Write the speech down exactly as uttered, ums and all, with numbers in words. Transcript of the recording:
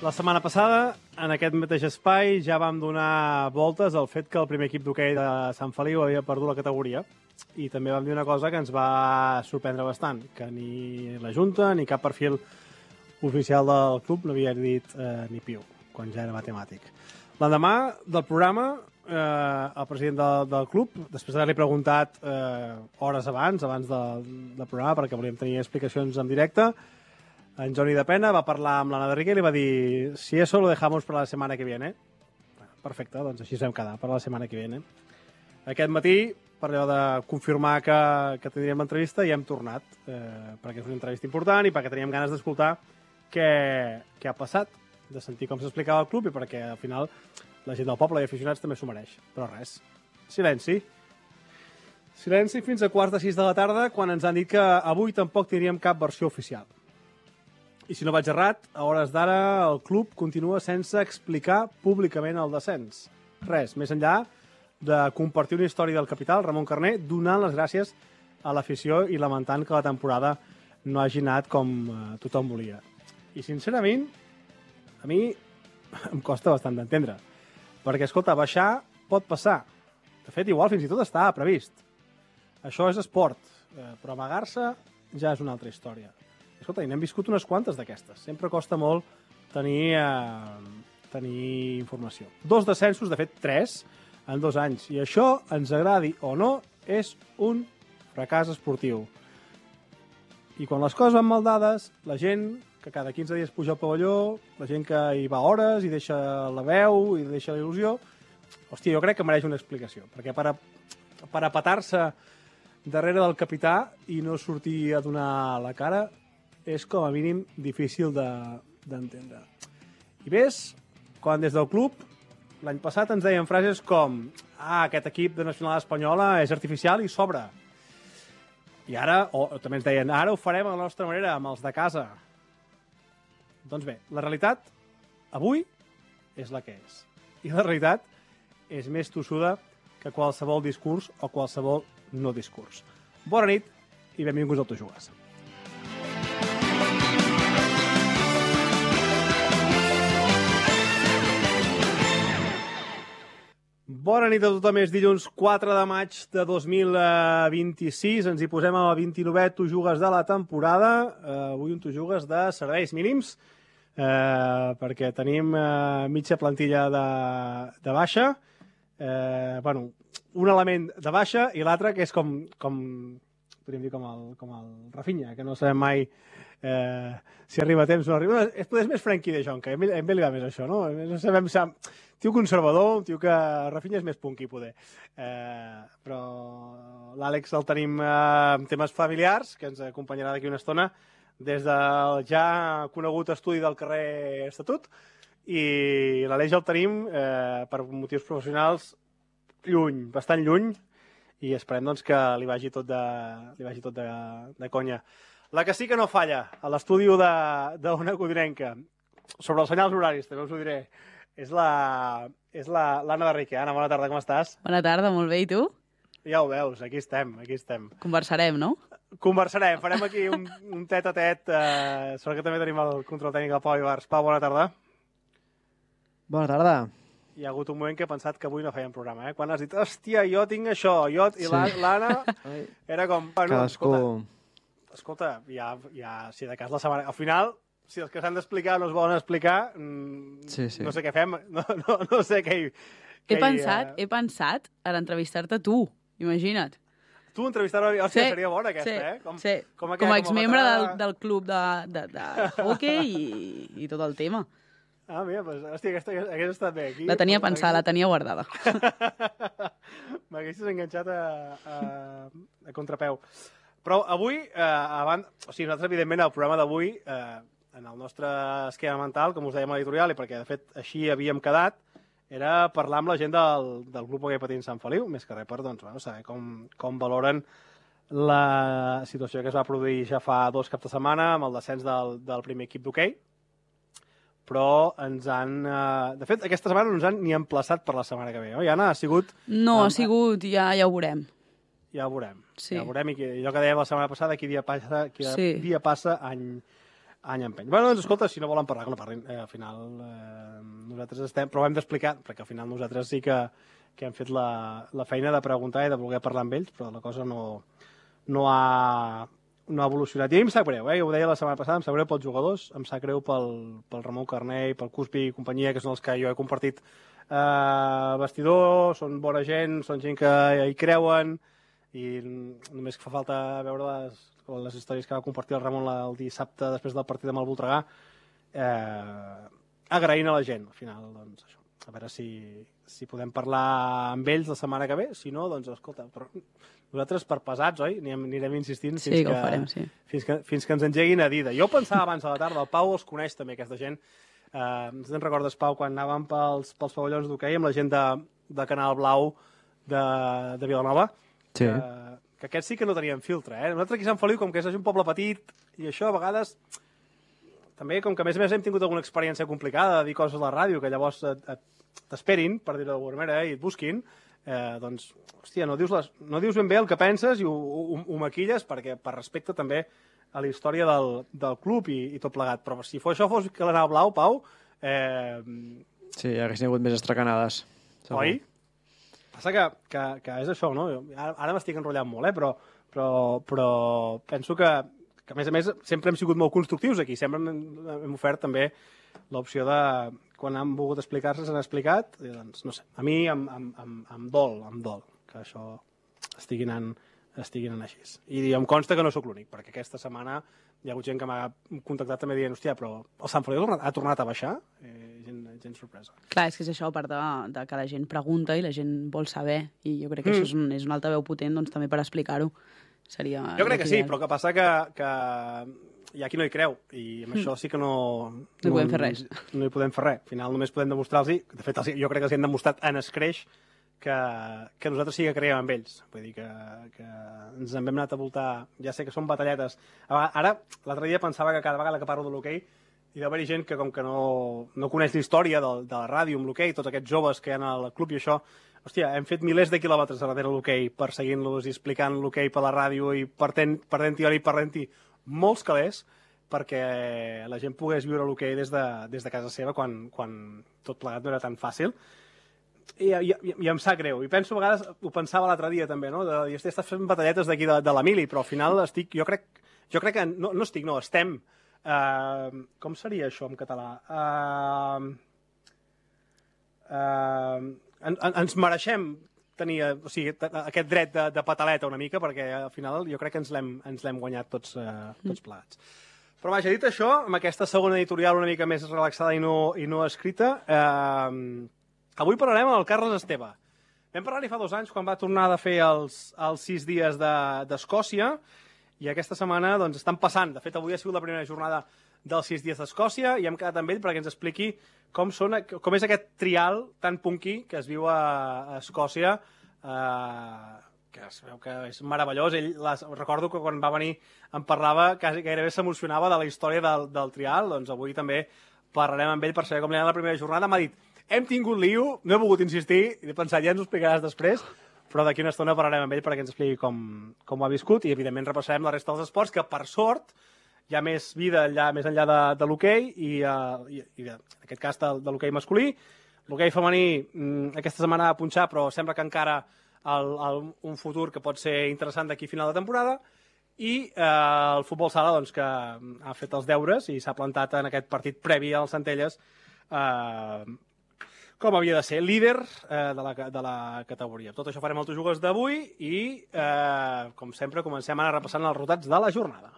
La setmana passada, en aquest mateix espai, ja vam donar voltes al fet que el primer equip d'hoquei de Sant Feliu havia perdut la categoria. I també vam dir una cosa que ens va sorprendre bastant, que ni la Junta ni cap perfil oficial del club no havia dit eh, ni piu, quan ja era matemàtic. L'endemà del programa, eh, el president del, del club, després d'haver-li preguntat eh, hores abans, abans del, del programa, perquè volíem tenir explicacions en directe, en Johnny de Pena va parlar amb l'Anna de Rica i li va dir si eso lo dejamos para la semana que viene. Perfecte, doncs així ens vam quedar, per la setmana que viene. Aquest matí, per allò de confirmar que, que tindríem l'entrevista, ja hem tornat, eh, perquè és una entrevista important i perquè teníem ganes d'escoltar què, què ha passat, de sentir com s'explicava el club i perquè al final la gent del poble i aficionats també s'ho mereix. Però res, silenci. Silenci fins a quarts de sis de la tarda, quan ens han dit que avui tampoc tindríem cap versió oficial. I si no vaig errat, a hores d'ara el club continua sense explicar públicament el descens. Res, més enllà de compartir una història del capital, Ramon Carner, donant les gràcies a l'afició i lamentant que la temporada no hagi anat com eh, tothom volia. I sincerament, a mi em costa bastant d'entendre. Perquè, escolta, baixar pot passar. De fet, igual fins i tot està previst. Això és esport, eh, però amagar-se ja és una altra història. Escolta, i n'hem viscut unes quantes d'aquestes. Sempre costa molt tenir, eh, tenir informació. Dos descensos, de fet, tres, en dos anys. I això, ens agradi o no, és un fracàs esportiu. I quan les coses van mal dades, la gent que cada quinze dies puja al pavelló, la gent que hi va hores i deixa la veu i deixa la il·lusió, hòstia, jo crec que mereix una explicació. Perquè per, a, per apatar-se darrere del capità i no sortir a donar la cara és com a mínim difícil d'entendre. De, I ves, quan des del club l'any passat ens deien frases com ah, aquest equip de nacional espanyola és artificial i sobra. I ara, o també ens deien, ara ho farem a la nostra manera, amb els de casa. Doncs bé, la realitat avui és la que és. I la realitat és més tossuda que qualsevol discurs o qualsevol no discurs. Bona nit i benvinguts al Tu Jugues. Bona nit a tothom, és dilluns quatre de maig de dos mil vint-i-sis, ens hi posem al vint-i-novè Tu Jugues de la temporada, uh, avui un Tu Jugues de serveis mínims, uh, perquè tenim uh, mitja plantilla de, de baixa, uh, bueno, un element de baixa i l'altre que és com, com podríem dir com el, com el Rafinha, que no sabem mai eh, si arriba a temps o no arriba. És, és més Frenkie de Jong, que a ell, a ell li va més això, no? No sabem si... Un tio conservador, un tio que Rafinha és més punky, poder. Eh, però l'Àlex el tenim eh, amb temes familiars, que ens acompanyarà d'aquí una estona, des del ja conegut estudi del carrer Estatut, i l'Aleix el tenim eh, per motius professionals lluny, bastant lluny, i esperem doncs, que li vagi tot de, li vagi tot de, de conya. La que sí que no falla, a l'estudi d'Ona Codinenca, sobre els senyals horaris, també us ho diré, és la és l'Anna de Rique. Anna, bona tarda, com estàs? Bona tarda, molt bé, i tu? Ja ho veus, aquí estem, aquí estem. Conversarem, no? Conversarem, farem aquí un, un tet a tet, eh, sort que també tenim el control tècnic del Pau Ibars. Pau, bona tarda. Bona tarda. Hi ha hagut un moment que he pensat que avui no fèiem programa, eh? Quan has dit, hòstia, jo tinc això, jo... I sí. l'Anna era com... Bueno, cadascú... Escolta, escolta ja, ja, si de cas la setmana... Al final... Si els que s'han d'explicar no es volen explicar, mmm, sí, sí. no sé què fem, no, no, no sé què hi... He pensat, uh... he pensat a entrevistar-te tu, imagina't. Tu entrevistar-me... Hòstia, sí, seria bona aquesta, sí, eh? Com, sí, com, com a exmembre del, del club de, de, de hockey i, i tot el tema. Ah, mira, pues, hòstia, aquesta hagués estat bé aquí. La tenia pensada, la tenia guardada. M'haguessis enganxat a, a, a contrapeu. Però avui, eh, abans... O sigui, nosaltres, evidentment, el programa d'avui... Eh, en el nostre esquema mental, com us dèiem a l'editorial, i perquè, de fet, així havíem quedat, era parlar amb la gent del, del Club Hoquei Patins Sant Feliu, més que res per doncs, bueno, saber com, com valoren la situació que es va produir ja fa dos caps de setmana amb el descens del, del primer equip d'hoquei, però ens han... Eh, de fet, aquesta setmana no ens han ni emplaçat per la setmana que ve, oi, Anna? Ha sigut... No, ha sigut... Ja, ja ho veurem. Ja ho veurem. Sí. Ja ho veurem, i allò que dèiem la setmana passada, qui dia passa, qui sí. dia passa any... any empeny. Bueno, doncs, escolta, si no volen parlar, que no parlin. Eh, al final, eh, nosaltres estem... Però ho hem d'explicar, perquè al final nosaltres sí que, que hem fet la, la feina de preguntar i de voler parlar amb ells, però la cosa no, no ha... no ha evolucionat. I a mi em sap greu, eh? Jo ho deia la setmana passada, em sap greu pels jugadors, em sap greu pel, pel Ramon Carnell, pel Cuspi i companyia, que són els que jo he compartit eh, vestidor, són bona gent, són gent que hi creuen, i només que fa falta veure les, les històries que va compartir el Ramon el dissabte després del partit amb el Voltregà, eh, agraint a la gent, al final, doncs això. A veure si, si podem parlar amb ells la setmana que ve, si no, doncs escolta, però nosaltres per pesats, oi? Anirem, anirem insistint fins, Sí, que que, ho farem, sí. fins, que, fins que ens engeguin a dida. Jo pensava abans a la tarda, el Pau els coneix també, aquesta gent. Eh, no te'n recordes, Pau, quan anàvem pels, pels pavellons d'hoquei amb la gent de, de Canal Blau de, de Vilanova? Sí. Que, que aquests sí que no tenien filtre, eh? Nosaltres aquí a Sant Feliu, com que és un poble petit, i això a vegades... També, com que a més a més hem tingut alguna experiència complicada de dir coses a la ràdio, que llavors t'esperin, per dir-ho d'alguna manera, eh, i et busquin, eh, doncs, hòstia, no dius, les, no dius ben bé el que penses i ho, ho, ho maquilles perquè per respecte també a la història del, del club i, i tot plegat. Però si fos, això fos que l'anava blau, Pau... Eh, Sí, haguessin hagut més estracanades. Segur. Oi? Passa que, que, que és això, no? Jo, ara ara m'estic enrotllant molt, eh? Però, però, però penso que, que, a més a més, sempre hem sigut molt constructius aquí. Sempre hem, hem ofert també l'opció de... Quan han volgut explicar-se, s'han explicat. I, doncs, no sé, a mi em, em, em, em dol, em dol que això estigui anant, estigui anant així. I em consta que no sóc l'únic, perquè aquesta setmana hi ha hagut gent que m'ha contactat també dient, hòstia, però el Sant Feliu ha tornat, ha tornat a baixar? Eh, gent, gent sorpresa. Clar, és que és això, a part de, de que la gent pregunta i la gent vol saber, i jo crec que Mm. això és, un, és un altaveu potent doncs, també per explicar-ho. Seria Jo crec que sí, l'ideal. però el que passa que, que hi ha qui no hi creu, i amb això sí que no... No hi podem fer res. No hi podem fer res. Al final només podem demostrar-los, de fet, els- jo crec que els hi hem demostrat en escreix que, que nosaltres sí que creiem amb ells. Vull dir que, que ens en vam anat a voltar... Ja sé que són batalletes. Ara, l'altre dia pensava que cada vegada que parlo de l'hoquei hi deu haver gent que, com que no, no coneix la història de, de la ràdio amb l'hoquei, tots aquests joves que hi ha al club i això, hòstia, hem fet milers de quilòmetres darrere l'hoquei perseguint-los i explicant l'hoquei per la ràdio i perdent-hi perdent hora i perdent-hi molts calés perquè la gent pogués viure l'hoquei des, de, des de casa seva quan, quan tot plegat no era tan fàcil. I, i, i, i em sap greu. I penso, a vegades, ho pensava l'altre dia també, no? De, de, estàs fent batalletes d'aquí de, de la mili, però al final estic, jo crec, jo crec que, no, no estic, no, estem, uh, com seria això en català? Uh, uh, en, en, ens mereixem tenir, o sigui, aquest dret de, de pataleta una mica, perquè al final jo crec que ens l'hem ens l'hem guanyat tots, uh, tots plegats. Però vaja, dit això, amb aquesta segona editorial una mica més relaxada i no, i no escrita, eh, avui parlarem amb el Carles Esteve. Vam parlar-hi fa dos anys, quan va tornar de fer els, els sis dies d'Escòcia, de, i aquesta setmana doncs, estan passant. De fet, avui ha sigut la primera jornada dels sis dies d'Escòcia i hem quedat amb ell perquè ens expliqui com, són, com és aquest trial tan punky que es viu a, a Escòcia, eh, que es veu que és meravellós. Ell, les, recordo que quan va venir em parlava, quasi, gairebé s'emocionava de la història del, del trial, doncs avui també parlarem amb ell per saber com li ha anat la primera jornada. M'ha dit, hem tingut lío, no he volgut insistir, i he pensat, ja ens ho explicaràs després, però d'aquí una estona parlarem amb ell perquè ens expliqui com, com ho ha viscut i, evidentment, repassarem la resta dels esports, que, per sort, hi ha més vida enllà, més enllà de, de l'hoquei i, uh, i, i, en aquest cas, de, de l'hoquei masculí. L'hoquei femení mm, aquesta setmana ha punxat, però sembla que encara el, el, un futur que pot ser interessant d'aquí a final de temporada. I eh, el futbol sala, doncs, que ha fet els deures i s'ha plantat en aquest partit previ al Centelles eh, com havia de ser, líder eh, de, la, de la categoria. Tot això farem els jugadors d'avui i, eh, com sempre, comencem ara repassant els resultats de la jornada.